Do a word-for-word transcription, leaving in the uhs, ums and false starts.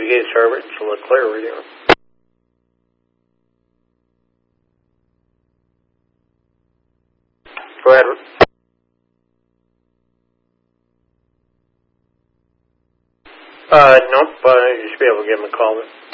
get started. It's a little clearer here. Go ahead. Uh, nope. Uh, you should be able to give him a call.